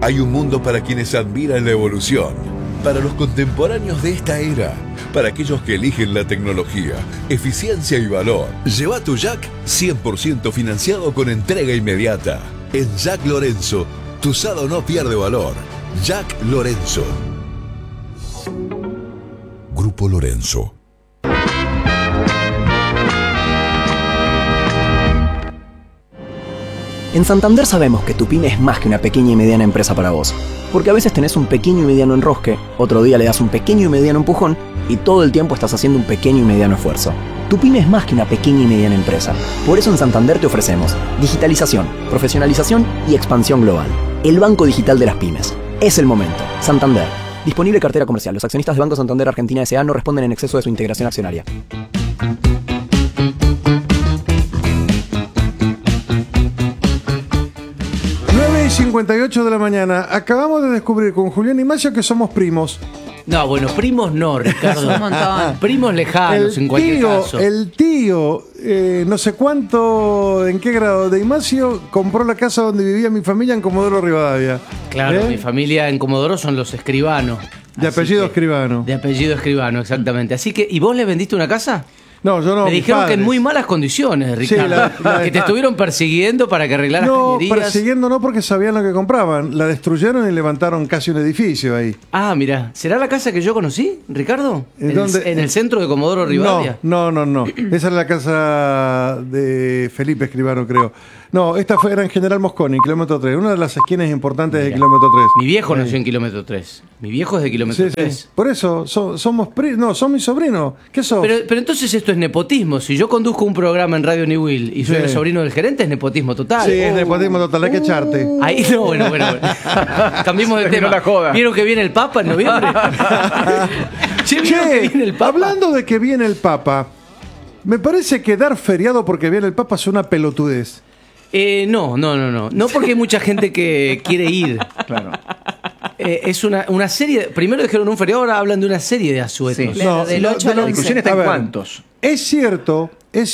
Hay un mundo para quienes admiran la evolución, para los contemporáneos de esta era, para aquellos que eligen la tecnología, eficiencia y valor. Lleva tu Jack 100% financiado con entrega inmediata. En Jack Lorenzo, tu usado no pierde valor. Jack Lorenzo. Grupo Lorenzo. En Santander sabemos que tu pyme es más que una pequeña y mediana empresa para vos. Porque a veces tenés un pequeño y mediano enrosque, otro día le das un pequeño y mediano empujón y todo el tiempo estás haciendo un pequeño y mediano esfuerzo. Tu pyme es más que una pequeña y mediana empresa. Por eso en Santander te ofrecemos digitalización, profesionalización y expansión global. El banco digital de las pymes. Es el momento. Santander. Disponible cartera comercial. Los accionistas del Banco Santander Argentina S.A. no responden en exceso de su integración accionaria. 9:58 de la mañana. Acabamos de descubrir con Julián y Macio que somos primos. No, bueno, primos no, Ricardo. Un montón. Primos lejanos en cualquier caso. El tío, no sé cuánto, en qué grado de Imacio, compró la casa donde vivía mi familia en Comodoro Rivadavia. Claro, mi familia en Comodoro son los Escribano. De apellido Escribano. De apellido Escribano, exactamente. Así que, ¿y vos le vendiste una casa? No, yo no. Me dijeron padres. que en muy malas condiciones, Ricardo. Sí, que te estuvieron persiguiendo para que arreglaras cañerías. No, persiguiendo no, porque sabían lo que compraban. La destruyeron y levantaron casi un edificio ahí. Ah, mira, ¿será la casa que yo conocí, Ricardo? ¿En el centro de Comodoro Rivadavia? No. Esa era la casa de Felipe Escribano, creo. No, esta era en General Mosconi, kilómetro 3. Una de las esquinas importantes de kilómetro 3. Mi viejo nació en kilómetro 3. Mi viejo es de kilómetro 3. Sí. Por eso, somos primos. No, son mis sobrinos. ¿Qué sos? Pero entonces esto es nepotismo. Si yo conduzco un programa en Radio New Will y soy el sobrino del gerente, es nepotismo total. Sí, es nepotismo total, hay que echarte. Ahí no, bueno. Cambiemos de tema. ¿Vieron que viene el Papa en noviembre? ¿Vieron que viene el Papa? Hablando de que viene el Papa, me parece que dar feriado porque viene el Papa es una pelotudez. No. No porque hay mucha gente que quiere ir. Claro. Es una serie. Primero dijeron un feriado, ahora hablan de una serie de asuetos. Sí. Del 8 al 11. La discusión está en cuántos. Es cierto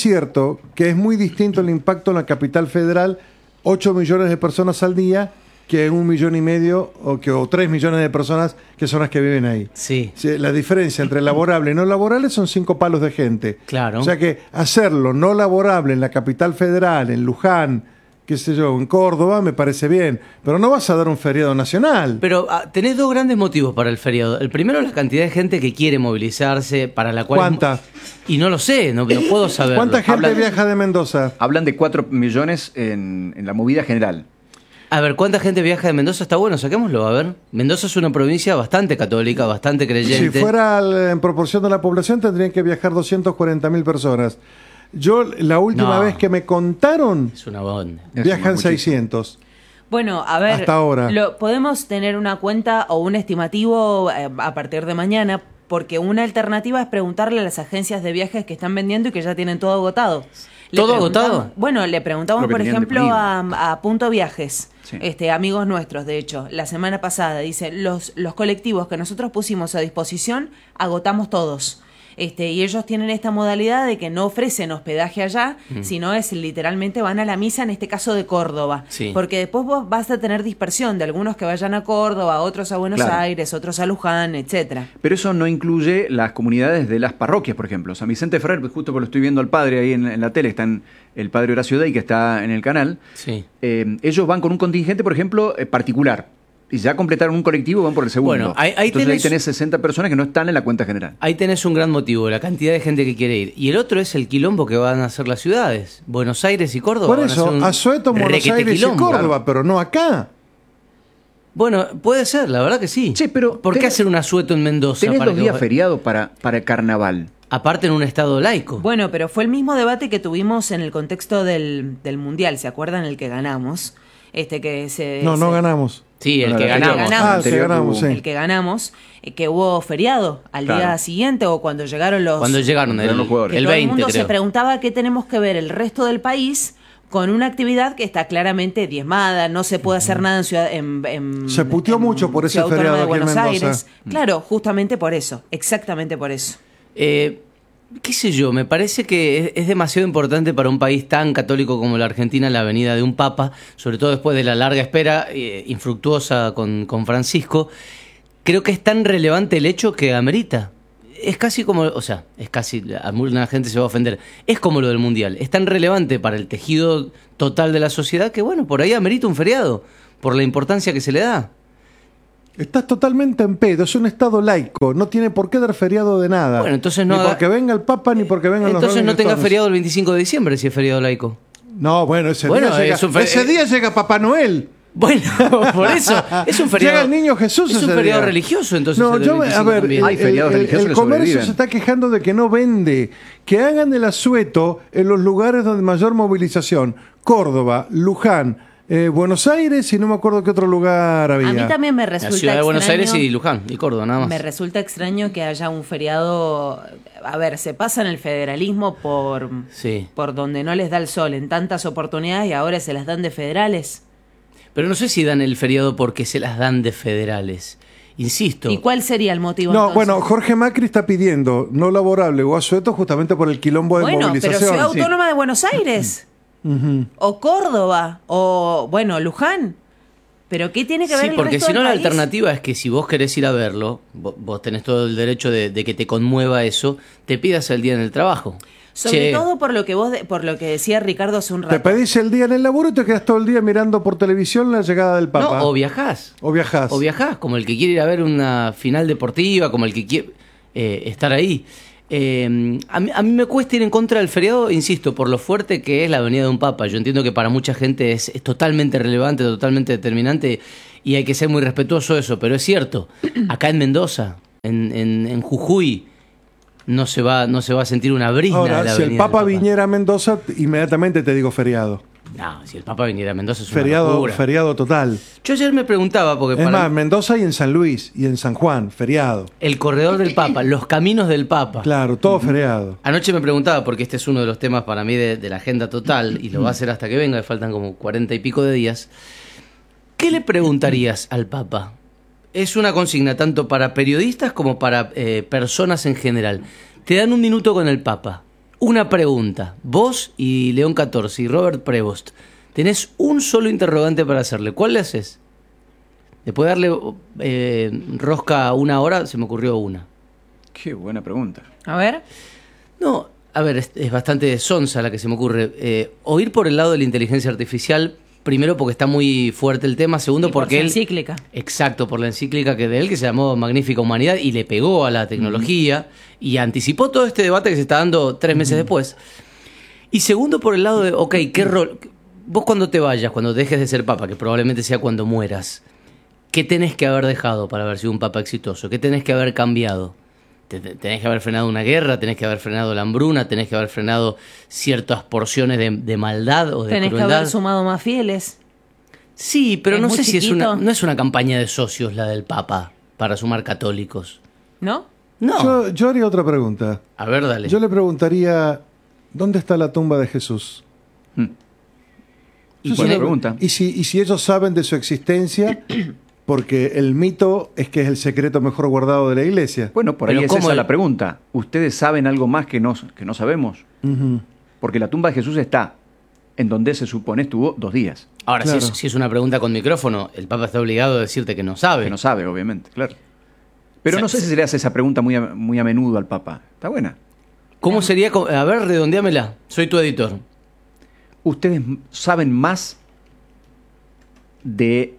que es muy distinto el impacto en la capital federal, 8 millones de personas al día, que en 1,5 millones o 3 millones de personas que son las que viven ahí. Sí. La diferencia entre laborable y no laborable son 5 palos de gente. Claro. O sea que hacerlo no laborable en la capital federal, en Luján, qué sé yo, en Córdoba, me parece bien. Pero no vas a dar un feriado nacional. Pero tenés dos grandes motivos para el feriado. El primero es la cantidad de gente que quiere movilizarse, para la cual... ¿Cuánta? Y no lo sé, no puedo saber. ¿Cuánta gente viaja de Mendoza? Hablan de 4 millones en la movida general. A ver, ¿cuánta gente viaja de Mendoza? Está bueno, saquémoslo, a ver. Mendoza es una provincia bastante católica, bastante creyente. Si fuera en proporción de la población, tendrían que viajar 240.000 personas. Yo, la última vez que me contaron, es una bonda. Viajan 600. Bueno, a ver, hasta ahora. Podemos tener una cuenta o un estimativo a partir de mañana, porque una alternativa es preguntarle a las agencias de viajes que están vendiendo y que ya tienen todo agotado. ¿Todo agotado? Bueno, le preguntamos, por ejemplo, a Punto Viajes, sí. Amigos nuestros, de hecho, la semana pasada, dice, los colectivos que nosotros pusimos a disposición, agotamos todos. Y ellos tienen esta modalidad de que no ofrecen hospedaje allá, sino es literalmente van a la misa, en este caso de Córdoba. Sí. Porque después vos vas a tener dispersión de algunos que vayan a Córdoba, otros a Buenos Aires, otros a Luján, etcétera. Pero eso no incluye las comunidades de las parroquias, por ejemplo. San Vicente Ferrer, justo porque lo estoy viendo al padre ahí en la tele, está el padre Horacio Dey, que está en el canal. Sí. Ellos van con un contingente, por ejemplo, particular. Y ya completaron un colectivo, van por el segundo. Bueno, ahí tenés 60 personas que no están en la cuenta general. Ahí tenés un gran motivo, la cantidad de gente que quiere ir. Y el otro es el quilombo que van a hacer las ciudades. Buenos Aires y Córdoba. Por eso, Asueto, Buenos Aires y Córdoba, pero no acá. Bueno, puede ser, la verdad que sí. Che, pero ¿por qué hacer un asueto en Mendoza? Tenés 2 días feriados para el carnaval. Aparte en un estado laico. Bueno, pero fue el mismo debate que tuvimos en el contexto del Mundial, ¿se acuerdan? El que ganamos. No ganamos. Sí, el que ganamos. El que ganamos, que hubo feriado al día siguiente o cuando llegaron los jugadores. El 20, todo el mundo se preguntaba qué tenemos que ver el resto del país con una actividad que está claramente diezmada, no se puede hacer nada en ciudad se puteó mucho por ese feriado de aquí Buenos en Mendoza. Aires. Claro, justamente por eso, exactamente por eso. qué sé yo, me parece que es demasiado importante para un país tan católico como la Argentina la venida de un papa, sobre todo después de la larga espera infructuosa con Francisco. Creo que es tan relevante el hecho que amerita. Es casi como, o sea, alguna gente se va a ofender, es como lo del Mundial. Es tan relevante para el tejido total de la sociedad que, bueno, por ahí amerita un feriado, por la importancia que se le da. Estás totalmente en pedo, es un estado laico, no tiene por qué dar feriado de nada. Bueno, entonces no ni porque venga el Papa, ni porque vengan los Entonces no tenga Stones. feriado el 25 de diciembre si es feriado laico. No, bueno, ese día llega Papá Noel. Bueno, por eso es un feriado. Llega el niño Jesús. Es un feriado religioso, entonces. No, a ver, hay feriados religiosos el que comercio sobreviven. se está quejando de que no vende. Que hagan el asueto en los lugares donde mayor movilización. Córdoba, Luján, Buenos Aires y no me acuerdo qué otro lugar había. A mí también me resulta La ciudad de Buenos extraño, Aires y Luján y Córdoba, nada más. Me resulta extraño que haya un feriado. A ver, se pasa en el federalismo por donde no les da el sol en tantas oportunidades y ahora se las dan de federales. Pero no sé si dan el feriado porque se las dan de federales. Insisto. ¿Y cuál sería el motivo? No, entonces? bueno, Jorge Macri está pidiendo no laborable o asueto justamente por el quilombo de movilización. Pero Ciudad Autónoma de Buenos Aires. O Córdoba. O, bueno, Luján. ¿Pero qué tiene que ver el porque resto si no del la país? alternativa es que si vos querés ir a verlo, vos tenés todo el derecho de que te conmueva eso, te pidas el día en el trabajo. Sobre todo por lo que decía Ricardo hace un rato. Te pedís el día en el laburo y te quedas todo el día mirando por televisión la llegada del Papa. No, o viajás. O viajás, como el que quiere ir a ver una final deportiva, como el que quiere estar ahí. A mí me cuesta ir en contra del feriado, insisto, por lo fuerte que es la venida de un Papa. Yo entiendo que para mucha gente es totalmente relevante, totalmente determinante y hay que ser muy respetuoso de eso, pero es cierto, acá en Mendoza, en Jujuy, no se va a sentir una brisna. Ahora, la si el venida del Papa viniera a Mendoza, inmediatamente te digo feriado. No, si el Papa viniera a Mendoza es Feriado, una locura. feriado total. Yo ayer me preguntaba, porque Es más, Mendoza y en San Luis y en San Juan, feriado. el corredor del Papa, los caminos del Papa. Claro, todo feriado. Anoche me preguntaba, porque este es uno de los temas para mí de la agenda total, y lo va a hacer hasta que venga, que faltan como 40 y pico de días. ¿Qué le preguntarías al Papa? Es una consigna tanto para periodistas como para personas en general. Te dan un minuto con el Papa. Una pregunta. Vos y León XIV y Robert Prevost tenés un solo interrogante para hacerle. ¿Cuál le haces? Después de darle rosca una hora, se me ocurrió una. Qué buena pregunta. A ver. No, a ver, es bastante sonsa la que se me ocurre. O ir por el lado de la inteligencia artificial, primero porque está muy fuerte el tema, segundo porque por su encíclica. Exacto, por la encíclica de él que se llamó Magnífica Humanidad y le pegó a la tecnología y anticipó todo este debate que se está dando 3 meses después. Y segundo por el lado de, ok, ¿qué rol? Vos cuando te vayas, cuando dejes de ser papa, que probablemente sea cuando mueras, ¿qué tenés que haber dejado para haber sido un papa exitoso? ¿Qué tenés que haber cambiado? Tenés que haber frenado una guerra, tenés que haber frenado la hambruna, tenés que haber frenado ciertas porciones de maldad o de tenés crueldad. Que haber sumado más fieles. Sí, pero es no sé chiquito. si no es una campaña de socios la del Papa para sumar católicos. ¿No? No. Yo haría otra pregunta. A ver, dale. Yo le preguntaría, ¿dónde está la tumba de Jesús? Buena pregunta. Y si ellos saben de su existencia, porque el mito es que es el secreto mejor guardado de la iglesia. Bueno, por ahí es esa la pregunta. ¿Ustedes saben algo más que no sabemos? Porque la tumba de Jesús está en donde se supone estuvo 2 días. Ahora, claro. si es una pregunta con micrófono, el Papa está obligado a decirte que no sabe. Que no sabe, obviamente, claro. Pero no sé si se le hace esa pregunta muy a menudo al Papa. Está buena. ¿Cómo sería? A ver, redondeámela. Soy tu editor. ¿Ustedes saben más del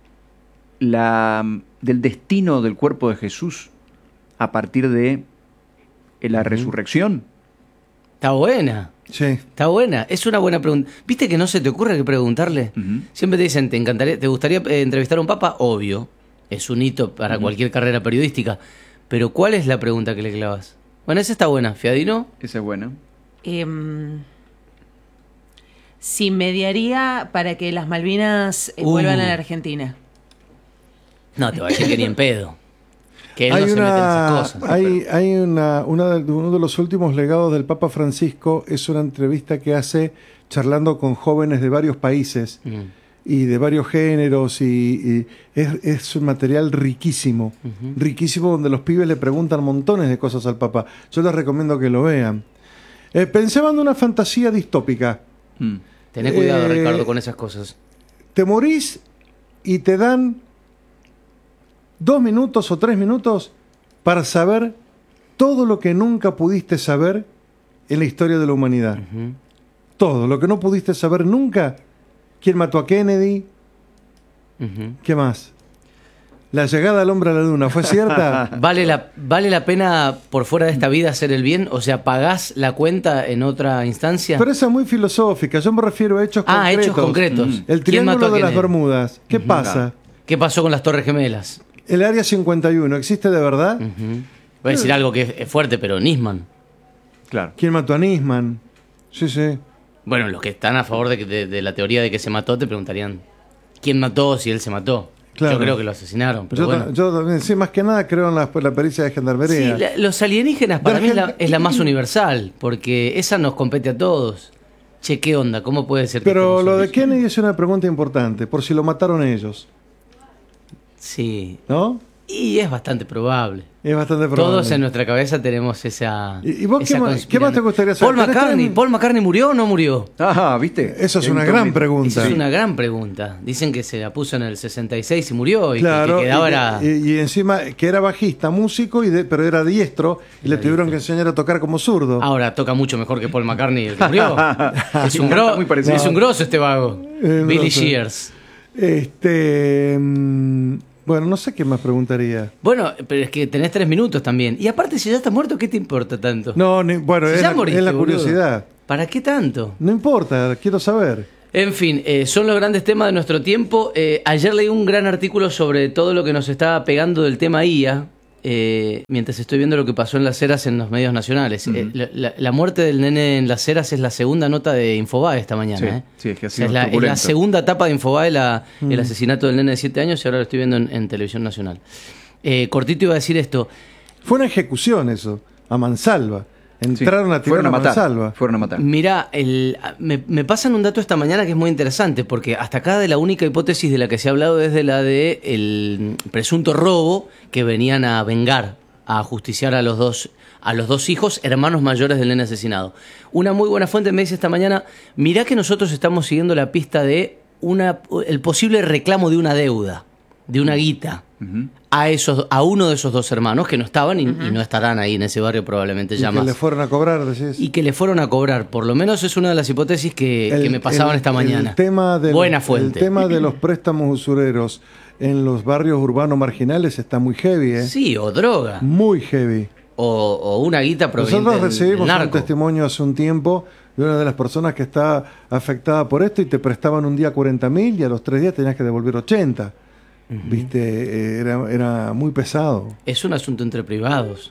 destino del cuerpo de Jesús a partir de la resurrección? Está buena. Sí. Está buena. Es una buena pregunta. ¿Viste que no se te ocurre que preguntarle? Siempre te dicen, ¿te gustaría entrevistar a un papa? Obvio. Es un hito para cualquier carrera periodística. Pero ¿cuál es la pregunta que le clavas? Bueno, esa está buena. ¿Fiadino? Esa es buena. Si mediaría para que las Malvinas vuelvan a la Argentina. No, te voy a decir que ni en pedo. Que él no se mete en esas cosas. Hay uno de los últimos legados del Papa Francisco es una entrevista que hace charlando con jóvenes de varios países y de varios géneros, y es un material riquísimo, riquísimo, donde los pibes le preguntan montones de cosas al papá. Yo les recomiendo que lo vean. Pensaba en una fantasía distópica. Tené cuidado, Ricardo, con esas cosas. Te morís y te dan 2 minutos o 3 minutos para saber todo lo que nunca pudiste saber en la historia de la humanidad. Todo, lo que no pudiste saber nunca. ¿Quién mató a Kennedy? ¿Qué más? La llegada del hombre a la luna, ¿fue cierta? ¿Vale la pena por fuera de esta vida hacer el bien? O sea, ¿pagás la cuenta en otra instancia? Pero esa es muy filosófica, yo me refiero a hechos concretos. Hechos concretos. El triángulo de las Bermudas, ¿qué pasa? ¿Qué pasó con las Torres Gemelas? El Área 51, ¿existe de verdad? Voy a decir algo que es fuerte, pero Nisman. Claro. ¿Quién mató a Nisman? Sí. Bueno, los que están a favor de la teoría de que se mató te preguntarían quién mató si él se mató. Claro. Yo creo que lo asesinaron. Pero yo también, sí, más que nada creo en la pericia de gendarmería. Sí, los alienígenas para mí es la más universal, porque esa nos compete a todos. Che, ¿qué onda? ¿Cómo puede ser? Pero lo de Kennedy es una pregunta importante, por si lo mataron ellos. Sí. ¿No? Y es bastante probable. Es bastante probable. Todos en nuestra cabeza tenemos esa. ¿Y vos qué más te gustaría saber? ¿Paul McCartney murió o no murió? Ajá, ¿viste? Eso es una gran pregunta. Eso es una gran pregunta. Dicen que se la puso en el 66 y murió. Y claro, que quedaba y encima que era bajista, músico, pero era diestro y le tuvieron que enseñar a tocar como zurdo. Ahora toca mucho mejor que Paul McCartney, el que murió. Es un grosso este vago. Billy Shears. Bueno, no sé qué más preguntaría. Bueno, pero es que tenés 3 minutos también. Y aparte, si ya estás muerto, ¿qué te importa tanto? No, bueno, si es la curiosidad. Boludo. ¿Para qué tanto? No importa, quiero saber. En fin, son los grandes temas de nuestro tiempo. Ayer leí un gran artículo sobre todo lo que nos estaba pegando del tema IA, mientras estoy viendo lo que pasó en Las Heras en los medios nacionales. La muerte del nene en Las Heras es la segunda nota de Infobae esta mañana. Sí, es que ha sido es la segunda etapa de Infobae, el asesinato del nene de 7 años, y ahora lo estoy viendo en Televisión Nacional. Cortito iba a decir esto. Fue una ejecución eso, a mansalva. Entraron a tirar a mansalva. Fueron a matar. Mirá, me pasan un dato esta mañana que es muy interesante, porque hasta acá de la única hipótesis de la que se ha hablado es de la de el presunto robo que venían a vengar, a ajusticiar a los dos hijos, hermanos mayores del nene asesinado. Una muy buena fuente me dice esta mañana, mirá que nosotros estamos siguiendo la pista de el posible reclamo de una deuda, de una guita. A uno de esos 2 hermanos que no estaban y no estarán ahí en ese barrio probablemente ya más. Y que le fueron a cobrar, decís. Y que le fueron a cobrar. Por lo menos es una de las hipótesis que me pasaban esta mañana. Buena fuente. El tema de los préstamos usureros en los barrios urbanos marginales está muy heavy, ¿eh? Sí, o droga. Muy heavy. O una guita proveniente Nosotros recibimos del narco. Un testimonio hace un tiempo de una de las personas que está afectada por esto y te prestaban un día 40.000 y a los 3 días tenías que devolver 80. Viste, era muy pesado. Es un asunto entre privados.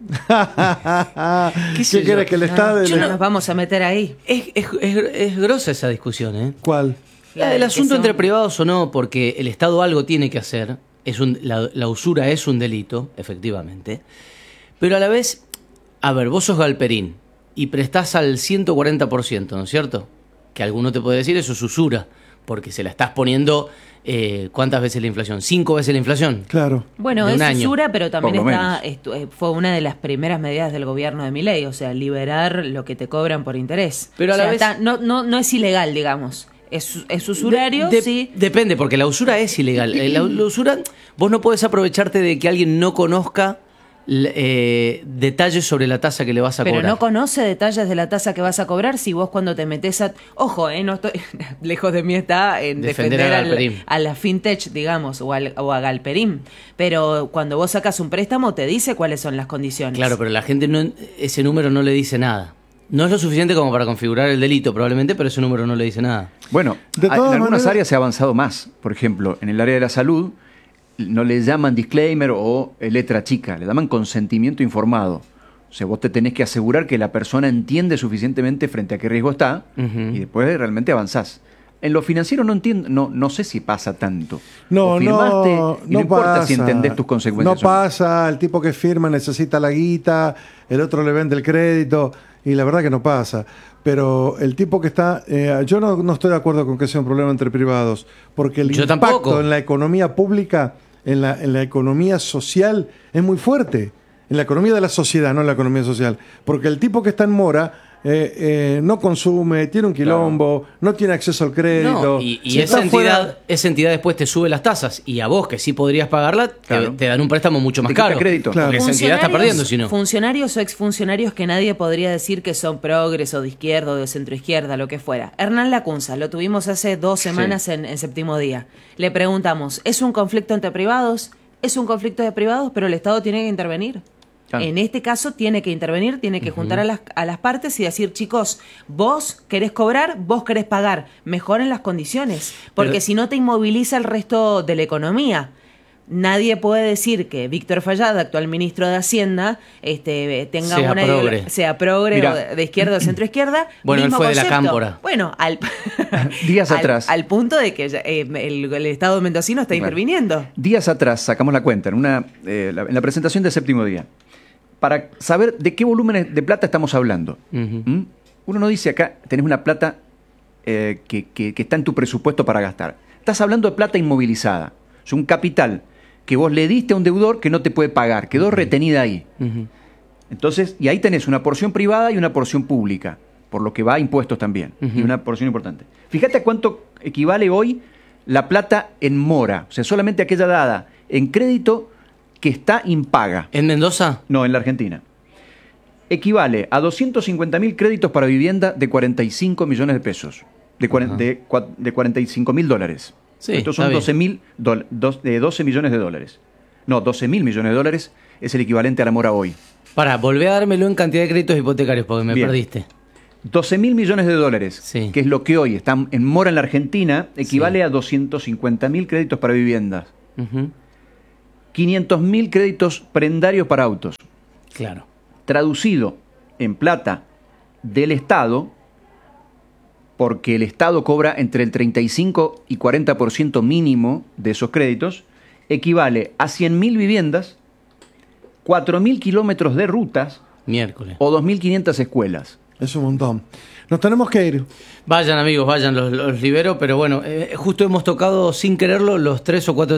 ¿Qué quieres que el Estado? No nos vamos a meter ahí. Es grosa esa discusión, ¿eh? ¿Cuál? El asunto entre privados o no, porque el Estado algo tiene que hacer. La usura es un delito, efectivamente. Pero a la vez, a ver, vos sos Galperín y prestás al 140%, ¿no es cierto? Que alguno te puede decir eso es usura, porque se la estás poniendo. ¿Cuántas veces la inflación? 5 veces la inflación. Claro. Bueno, es usura, pero también fue una de las primeras medidas del gobierno de Milei, o sea, liberar lo que te cobran por interés. Pero a la vez no es ilegal, digamos. Es usurario, sí. Depende, porque la usura es ilegal. La usura, vos no podés aprovecharte de que alguien no conozca detalles sobre la tasa que le vas a cobrar. Pero no conoce detalles de la tasa que vas a cobrar si vos cuando te metés a... Ojo, no estoy... lejos de mí está en defender a la fintech, digamos, o a Galperín. Pero cuando vos sacas un préstamo te dice cuáles son las condiciones. Claro, pero la gente ese número no le dice nada. No es lo suficiente como para configurar el delito probablemente, pero ese número no le dice nada. Bueno, en algunas áreas se ha avanzado más. Por ejemplo, en el área de la salud no le llaman disclaimer o letra chica, le llaman consentimiento informado. O sea, vos te tenés que asegurar que la persona entiende suficientemente frente a qué riesgo está y después realmente avanzás. en lo financiero no entiendo, no sé si pasa tanto. No, o firmaste, y no importa pasa. si entendés tus consecuencias. No pasa, el tipo que firma necesita la guita, el otro le vende el crédito, y la verdad que no pasa. Pero el tipo que está... yo no estoy de acuerdo con que sea un problema entre privados, porque el impacto en la economía pública, en la economía social, es muy fuerte. En la economía de la sociedad, no en la economía social. Porque el tipo que está en mora... no consume, tiene un quilombo, no tiene acceso al crédito. No, y esa entidad después te sube las tasas, y a vos, que sí podrías pagarla, te dan un préstamo mucho más caro. Crédito. Claro. Porque esa entidad está perdiendo, si no. Funcionarios o exfuncionarios que nadie podría decir que son progres o de izquierda o de centroizquierda, lo que fuera. Hernán Lacunza, lo tuvimos hace 2 semanas en Séptimo Día. Le preguntamos, ¿es un conflicto entre privados? Es un conflicto de privados, pero el Estado tiene que intervenir. En este caso tiene que intervenir, tiene que juntar a las partes y decir, chicos, vos querés cobrar, vos querés pagar, mejoren las condiciones, porque si no te inmoviliza el resto de la economía. Nadie puede decir que Víctor Fallada, actual ministro de Hacienda, tenga sea progre o de izquierda o centro izquierda. Bueno, mismo él fue concepto. de la Cámpora. Bueno, días atrás. Al punto de que el Estado mendocino está interviniendo. Días atrás sacamos la cuenta en la presentación de Séptimo Día, para saber de qué volúmenes de plata estamos hablando. Uno no dice acá, tenés una plata que está en tu presupuesto para gastar. Estás hablando de plata inmovilizada. Es un capital que vos le diste a un deudor que no te puede pagar, quedó retenida ahí. Entonces, y ahí tenés una porción privada y una porción pública, por lo que va a impuestos también, y una porción importante. Fíjate a cuánto equivale hoy la plata en mora, o sea, solamente aquella dada en crédito que está impaga. ¿En Mendoza? No, en la Argentina. Equivale a 250.000 créditos para vivienda de 45 millones de pesos, de 45.000 dólares. Sí, estos son 12 millones de dólares. No, 12.000 millones de dólares es el equivalente a la mora hoy. Volvé a dármelo en cantidad de créditos hipotecarios porque me perdiste. 12.000 millones de dólares, sí, que es lo que hoy está en mora en la Argentina, equivale a 250.000 créditos para viviendas. 500.000 créditos prendarios para autos. Claro. Traducido en plata del Estado, porque el Estado cobra entre el 35 y 40% mínimo de esos créditos, equivale a 100.000 viviendas, 4.000 kilómetros de rutas, miércoles, o 2.500 escuelas. Es un montón. Nos tenemos que ir. Vayan, amigos, vayan, los libero, pero bueno, justo hemos tocado sin quererlo los 3 o 4